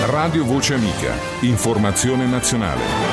Radio Voce Amica. Informazione nazionale.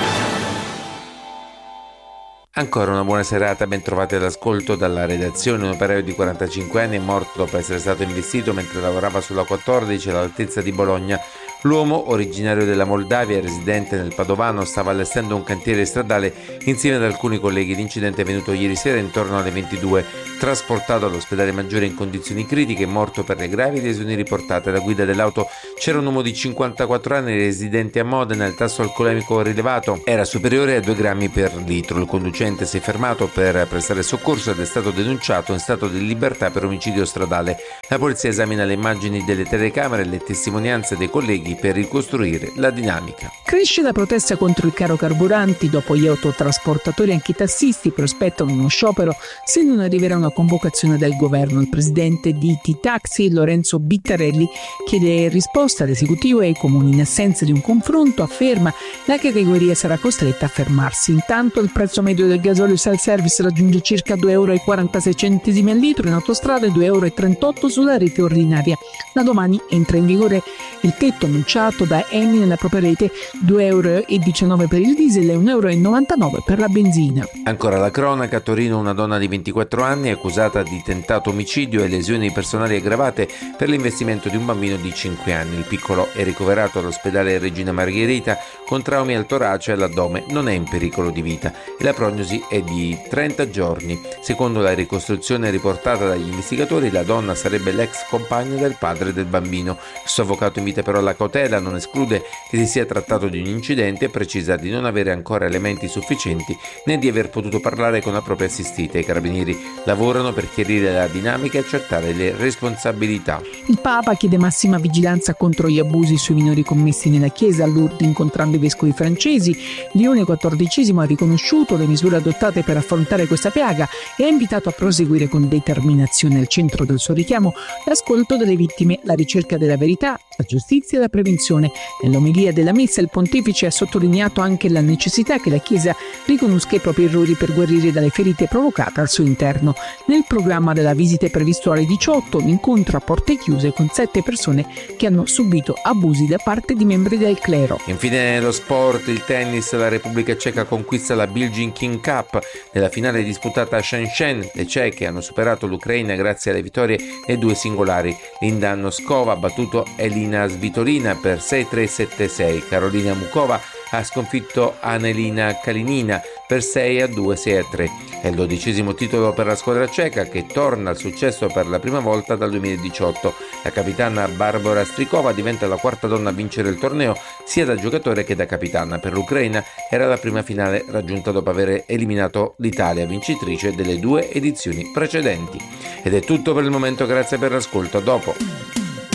Ancora una buona serata, ben trovati all'ascolto dalla redazione. Un operaio di 45 anni è morto dopo essere stato investito mentre lavorava sulla 14 all'altezza di Bologna. L'uomo, originario della Moldavia e residente nel Padovano, stava allestendo un cantiere stradale insieme ad alcuni colleghi. L'incidente è avvenuto ieri sera intorno alle 22. Trasportato all'ospedale Maggiore in condizioni critiche, morto per le gravi lesioni riportate. Alla guida dell'auto c'era un uomo di 54 anni residente a Modena. Il tasso alcolemico rilevato era superiore a 2 grammi per litro. Il conducente si è fermato per prestare soccorso ed è stato denunciato in stato di libertà per omicidio stradale. La polizia esamina le immagini delle telecamere e le testimonianze dei colleghi per ricostruire la dinamica. Cresce la protesta contro il caro carburanti. Dopo gli autotrasportatori, anche i tassisti prospettano uno sciopero se non arriverà una convocazione del governo. Il presidente di T-Taxi, Lorenzo Bittarelli, chiede risposta all'esecutivo e ai comuni. In assenza di un confronto, afferma, la categoria sarà costretta a fermarsi. Intanto il prezzo medio del gasolio self-service raggiunge circa 2,46 euro al litro, in autostrada e 2,38 euro sulla rete ordinaria. Da domani entra in vigore il tetto annunciato da Eni nella propria rete, 2,19 euro per il diesel e 1,99 euro per la benzina. Ancora la cronaca: a Torino una donna di 24 anni è accusata di tentato omicidio e lesioni personali aggravate per l'investimento di un bambino di 5 anni. Il piccolo è ricoverato all'ospedale Regina Margherita con traumi al torace e all'addome, non è in pericolo di vita e la prognosi è di 30 giorni. Secondo la ricostruzione riportata dagli investigatori, la donna sarebbe l'ex compagna del padre del bambino. Il suo avvocato invita però la cautela, non esclude che si sia trattato di un incidente e precisa di non avere ancora elementi sufficienti né di aver potuto parlare con la propria assistita. I carabinieri lavorano per chiarire la dinamica e accertare le responsabilità. Il Papa chiede massima vigilanza contro gli abusi sui minori commessi nella Chiesa. A Lourdes, incontrando i vescovi francesi, Leone XIV ha riconosciuto le misure adottate per affrontare questa piaga e ha invitato a proseguire con determinazione. Al centro del suo richiamo l'ascolto delle vittime, la ricerca della verità, la giustizia e la prevenzione. Nell'omelia della messa il pontefice ha sottolineato anche la necessità che la Chiesa riconosca i propri errori per guarire dalle ferite provocate al suo interno. Nel programma della visita è previsto alle 18 un incontro a porte chiuse con 7 persone che hanno subito abusi da parte di membri del clero. Infine lo sport, il tennis, la Repubblica Ceca conquista la Billie King Cup. Nella finale disputata a Shenzhen, le ceche hanno superato l'Ucraina grazie alle vittorie e 2 singolari. Linda Noskova ha battuto Elina Svitolina per 6-3, 7-6. Karolina Mukova ha sconfitto Anelina Kalinina per 6-2, 6-3. È il 12° titolo per la squadra ceca, che torna al successo per la prima volta dal 2018. La capitana Barbora Strikova diventa la 4ª donna a vincere il torneo, sia da giocatore che da capitana. Per l'Ucraina era la prima finale raggiunta dopo aver eliminato l'Italia, vincitrice delle 2 edizioni precedenti. Ed è tutto per il momento, grazie per l'ascolto, a dopo.